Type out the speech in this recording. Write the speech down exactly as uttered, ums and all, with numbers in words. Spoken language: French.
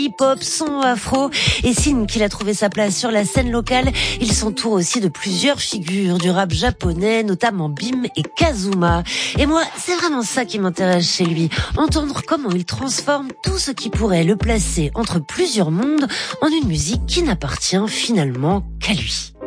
hip-hop, son afro et signe qu'il a trouvé sa place sur la scène locale. Il s'entoure aussi de plusieurs figures du rap japonais, notamment Bim et Kazuma. Et moi, c'est vraiment ça qui m'intéresse chez lui, entendre comment il transforme tout ce qui pourrait le placer entre plusieurs mondes en une musique qui n'appartient finalement qu'à lui.